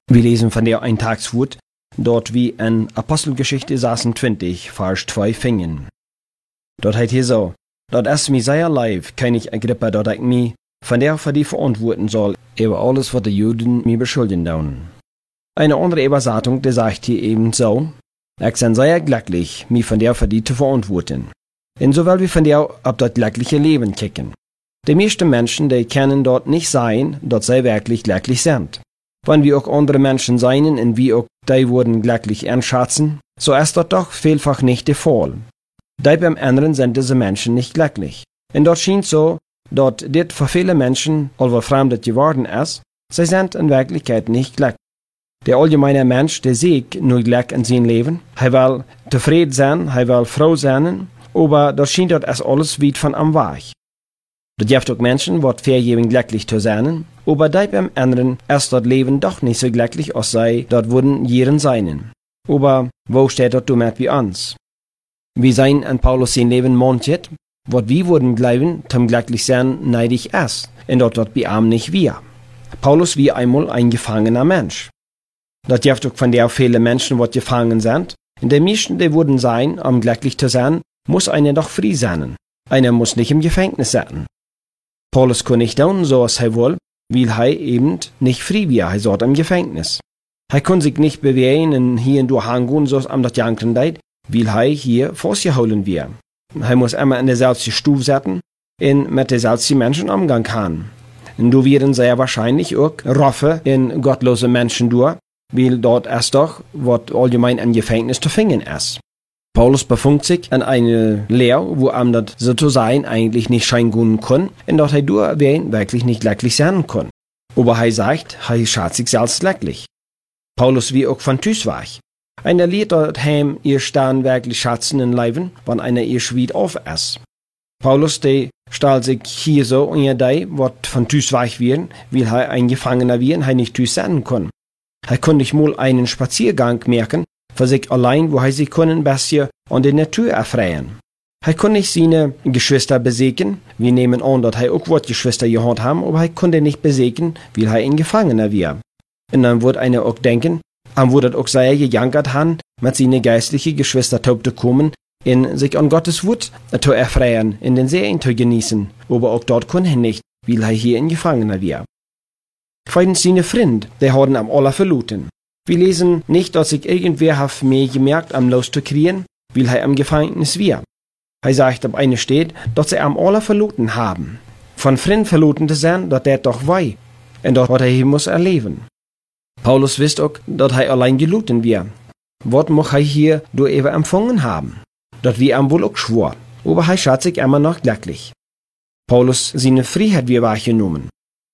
Wir lesen von der Eintagswut, dort wie in Apostelgeschichte 26, Vers 2 fingen. Dort heißt hier so, dort ist mir sehr leid, König Agrippa, dort ich mich von der für die verantworten soll, über alles, was die Juden mir beschuldigen tun. Eine andere Übersetzung, die sagt hier eben so, ich bin sehr glücklich, mich von der für die zu verantworten. Insoweit wir von der ab das glückliche Leben kicken. Die meisten Menschen, die können dort nicht sein, dort sie wirklich glücklich sind. Wenn wir auch andere Menschen seien und wir auch die wurden glücklich einschätzen, so ist das doch vielfach nicht der Fall. Die beim anderen sind diese Menschen nicht glücklich. Und dort scheint so, dass das für viele Menschen, allwo fremd geworden ist, sie sind in Wirklichkeit nicht glücklich. Der allgemeine Mensch, der sieht nur Glück in seinem Leben, er will zufrieden sein, er will froh sein, aber das scheint dort als alles weit von am Weg. Das gibt auch Menschen, die vergeben glücklich zu sein, aber die beim anderen ist das Leben doch nicht so glücklich, als sei dort würden jeden seinen. Aber wo steht das damit bei uns? Wir seien an Paulus sein Leben manches, was wir würden glauben, zum glücklich sein neidig ist, und dort bei ihm nicht wir. Paulus wie einmal ein gefangener Mensch. Das gibt auch von der viele Menschen, die gefangen sind, und die meisten, die würden sein, um glücklich zu sein, muss einer doch frei sein. Einer muss nicht im Gefängnis sitzen. Paulus kann nicht tun, so als er will, weil er eben nicht frei war, er saß im Gefängnis. Er kann sich nicht bewegen und hier und durch hängen, so als das Janken deit, weil er hier festgehalten wird. Er muss immer in derselben Stufe sitzen und mit derselben Menschen umgehen haben. Und du werden sehr wahrscheinlich auch roffe in gottlose Menschen durch, weil dort ist doch, was allgemein im Gefängnis zu finden ist. Paulus befindet sich in einer Lehre, wo ihm das so zu sein eigentlich nicht scheinen kann, und dort er durch wirklich nicht glücklich sein kann. Aber er sagt, er schätzt sich selbst glücklich. Paulus wie auch von Tüß war. Einer lehrt dort heim, ihr Stern wirklich schätzen in Leben, wenn einer ihr schwied auf ist. Paulus, der stellt sich hier so unter die, was von Tüß weich werden, weil er ein Gefangener wird, er nicht Tüß sein kann. Er kann nicht mal einen Spaziergang merken, für sich allein, wo er sich ein bisschen an der Natur erfreien. Er kann nicht seine Geschwister besiegen, wir nehmen an, dass er auch Geschwister gehabt haben, aber er konnte nicht besiegen, weil er ein Gefangener war. Und dann wird einer auch denken, wird auch sehr gejankert haben, mit seinen geistlichen Geschwister taub zu kommen, in sich an Gottes Wort zu erfreien, in den Seen zu genießen, aber auch dort kann er nicht, weil er hier ein Gefangener war. Zweitens seine Freunde, die haben am aller verloren. Wir lesen nicht, dass sich irgendwer hat mehr gemerkt, am loszukriegen, weil er am Gefängnis war. Er sagt auf eine steht, dass sie am aller verloren haben. Von Freunden verloren zu sein, dass der doch wei, und dort was er hier muss erleben. Paulus wisst auch, dass er allein geloten war. Was muss er hier durch Eva empfangen haben? Das wir am wohl auch schwor, aber er schätzt sich immer noch glücklich. Paulus seine Freiheit wir wahrgenommen.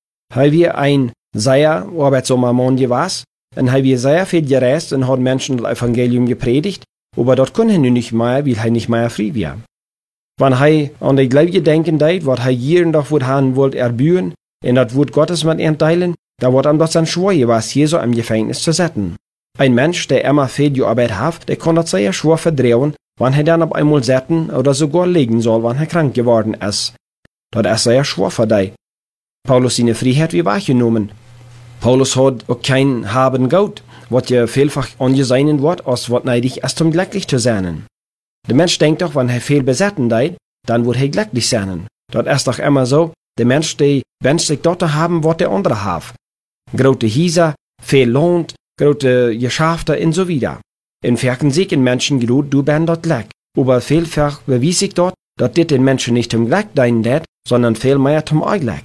Er wir ein sehr arbeitsamer Mann gewesen, und er wir sehr viel gereist und hat Menschen das Evangelium gepredigt, aber dort kann er nun nicht mehr, weil er nicht mehr frei war. Wenn er an die Gläubige denken deit, was er jeden Tag haben wollte erbühen, und das Wort Gottes mit ihm teilen, da wird ihm das dann schwer gewesen, hier so im Gefängnis zu sitzen. Ein Mensch, der immer viel gearbeitet hat, der kann das sehr schwer verdrehen, wenn er dann auf einmal sitzen oder sogar liegen soll, wenn er krank geworden ist. Das ist sehr schwer für dich. Paulus seine Freiheit wie wahrgenommen. Paulus hat auch kein Haben Gott, was ja vielfach angesehen wird, als was neidig ist, um glücklich zu sein. Der Mensch denkt doch, wenn er viel besetzen deit, dann wird er glücklich sein. Das ist doch immer so, der Mensch, der wünscht sich dort zu haben, was der andere hat. Große Häuser, viel Land, große Geschäfte und so weiter. In vielen siegen Menschen geruht, du bist dort Glück. Aber vielfach bewies sich dort, dass dit den Menschen nicht zum Glück dienen det, sondern vielmehr zum Glück.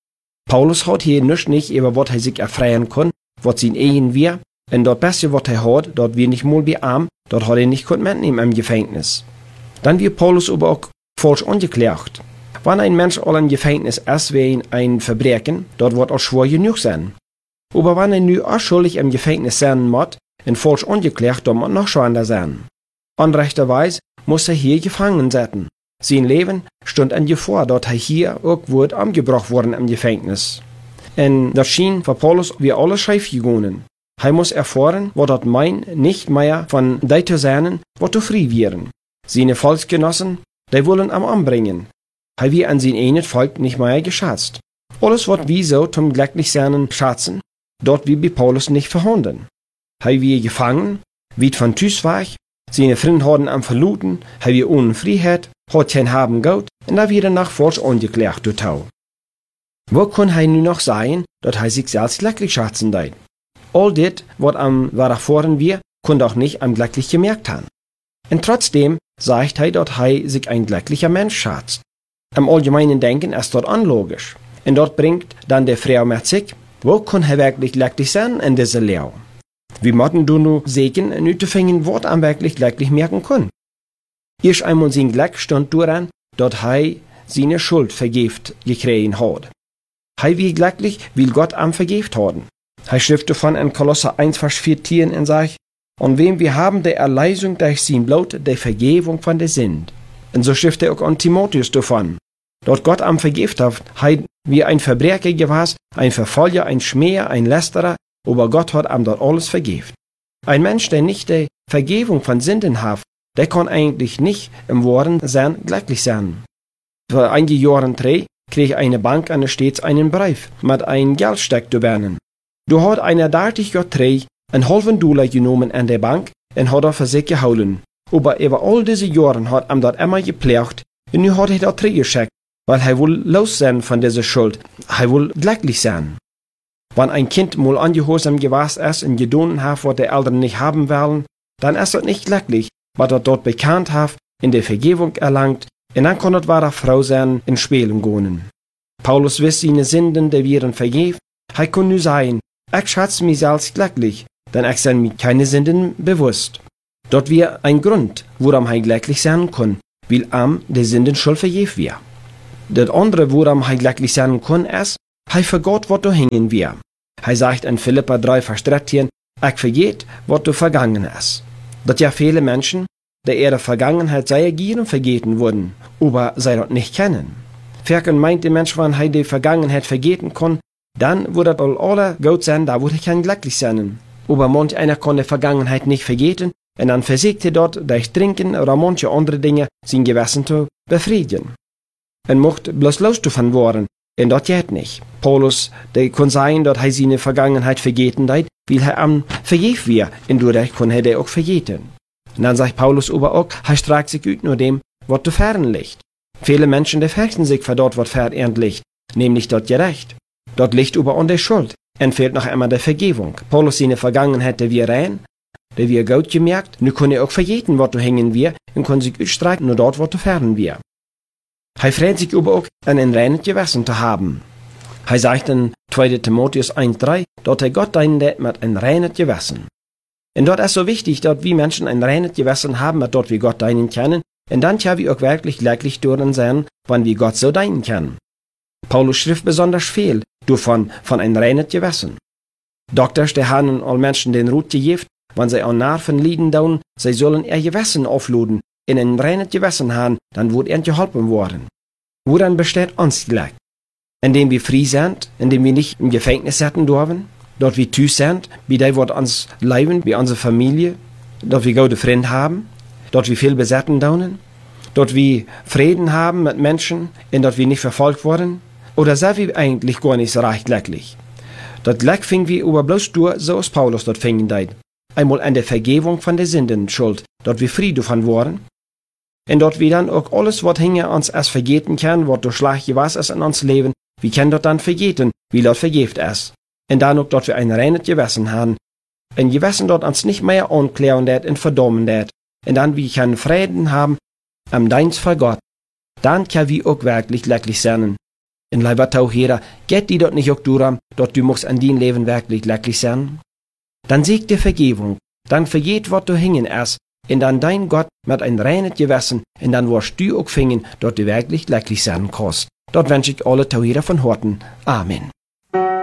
Paulus hat hier nicht über was er sich erfreien kann, was sein Ehen wir, und das Beste, was er hat, dort wir nicht mal bearm, dort hat er nicht mitnehmen im Gefängnis. Dann wird Paulus aber auch falsch angeklagt. Wenn ein Mensch all im Gefängnis ist wegen ein Verbrechen, dort wird auch schwer genug sein. Aber wenn er nu auch schuldig im Gefängnis sein muss, und falsch angeklagt, dann muss noch schwerer sein. Unrechterweise muss er hier gefangen sitzen. Sein Leben stund in Gefahr, dort er hier auch wird umgebracht worden im Gefängnis. Und das schien für Paulus wie alles schief gegangen. Er muss erfahren, was das meint, nicht mehr von die zu sein, was zu frei wären. Seine Volksgenossen, die wollen am umbringen. Er wird an sein eigenes Volk nicht mehr geschätzt. Alles, was wir so zum Glücklichsein schätzen, dort wie bei Paulus nicht vorhanden. Hij wie gefangen, wie von Tüs war, seine Freunde hadden am verluten, hij wie ohne Freiheit, hat kein Haben Geld, und da wieder nach falsch angeklagt durch Tau. Wo kann hij nu noch sein, dat hij sich selbst glücklich schätzen deit? All dit, wat am vorn wir, kun doch nicht am glücklich gemerkt haben. Und trotzdem sagt hij dat hij sich ein glücklicher Mensch schätzt. Im allgemeinen Denken ist dort unlogisch. Und dort bringt dann der Frau mit sich, wo kann er wirklich glücklich sein in dieser Lehre? Wie mochten du nu sehen, nu zu finden, was am wirklich glücklich merken kann? Erst einmal sein Glück stand daran, dass er seine Schuld vergift gekriegt hat. Er wie glücklich, weil Gott am vergift haben. Er schrift davon in Kolosser 1, Vers 14 und sagt, und wem wir haben der Erleisung durch sein Blut der Vergebung von der Sünd. Und so schrift er auch an Timotheus davon, dort Gott am vergift hat, wie ein Verbrecher gewesen, ein Verfolger, ein Schmäher, ein Lästerer, aber Gott hat am dort alles vergift. Ein Mensch, der nicht die Vergebung von Sünden hat, der kann eigentlich nicht im Wahren sein glücklich sein. Vor einigen Jahren krieg eine Bank an stets einen Brief mit einem Geldsteck zu bernen. Du hat einer dartig Gott einen halben $1 genommen an der Bank und hat für sich gehouden. Aber über all diese Jahre hat ihm das immer gepflegt und nu hat er das geschickt, weil er will los sein von dieser Schuld. Er will glücklich sein. Wenn ein Kind mal ungehorsam gewesen ist und getan hat, was die Eltern nicht haben wollen, dann ist es nicht glücklich, was er dort bekannt hat, in der Vergebung erlangt, und dann kann es wahre Frau sein, in Spielen gehen. Paulus wisst seine Sünden, die wären vergeben. Er kann nu sagen, ich schätze mich selbst glücklich, denn ich bin mir keine Sünden bewusst. Dort wäre ein Grund, woran er glücklich sein kann, weil am die Sünden schon vergeben wird. Das andere, woran er glücklich sein kann, ist, er vergot, was du hängen wir. Er sagt in Philippa 3, Vers 13, ich vergeht, was du vergangen ist. Dat ja viele Menschen, der ihre Vergangenheit sehr gern vergeten wurden, aber sie dort nicht kennen. Verken meint der Mensch, wenn er die Vergangenheit vergeten kann, dann würde das alle gut sein, da würde er glücklich sein. Aber manch einer kann die Vergangenheit nicht vergeten, und dann versucht er dort durch Trinken oder manche andere Dinge sein Gewissen zu befriedigen. Er mocht bloß los davon worden, und das geht nicht. Paulus, der kann sagen, dass er seine Vergangenheit vergeten hat, weil er am vergeben wird, und dadurch kann er auch vergeten. Und dann sagt Paulus aber auch, er streckt sich ut nur dem, was zu fern liegt. Viele Menschen, die fürchten sich vor dort, was fern liegt, nämlich dort gerecht. Dort liegt aber an der Schuld, und fehlt noch einmal der Vergebung. Paulus seine Vergangenheit, der wir rein, der wir gut gemerkt, nu kann er auch vergeten, was zu hängen wir, und kann sich utstrecken nur dort, was zu fern wir. Er freut sich aber auch, ein reines Gewissen zu haben. Er sagt in 2. Timotheus 1,3, dass er Gott dient mit ein reines Gewissen. Und dort ist so wichtig, dass wir Menschen ein reines Gewissen haben, mit dort wir Gott dienen können, und dann können wir auch wirklich glücklich dürfen sein, wenn wir Gott so dienen können. Paulus schrift besonders viel davon, von ein reines Gewissen. Doktors, die haben all Menschen den Rut gegeben, wenn sie an Nerven leiden dauern, sie sollen ihr Gewissen aufladen, in ein reines Gewissen haben, dann wird ihnen geholfen worden. Woran besteht uns Glück? Indem wir frei sind, indem wir nicht im Gefängnis sitzen dürfen, dort wir tüß sind, wie die wird uns leben, wie unsere Familie, dort wir gute Freunde haben, dort wir viel besetzen dauern, dort wir Frieden haben mit Menschen, und dort wir nicht verfolgt worden, oder sind wir eigentlich gar nicht so recht glücklich? Das Glück fing wir aber bloß durch, so als Paulus dort fingen deit. Einmal an der Vergebung von der Sünden schuld, dort wir frei davon waren, und dort wir dann auch alles, was hinge uns erst vergeten kann, was durch Schlag gewesen ist in uns Leben, wir können dort dann vergeten, wie dort vergebt ist. Und dann auch dort wir ein reines Gewissen haben, ein Gewissen dort uns nicht mehr anklären wird und verdammen wird, und dann wir können Frieden haben, am Dienst vor Gott, dann können wir auch wirklich glücklich sein. In lieber Taucherer, geht die dort nicht auch durch, dort du musst an dein Leben wirklich glücklich sein? Dann siegt dir Vergebung, dann vergeht, was du hingen ist, und dann dein Gott mit ein reines Gewissen, und dann wirst du auch fingen, dort du wirklich glücklich sein kannst. Dort wünsche ich alle Tauherer von Horten. Amen.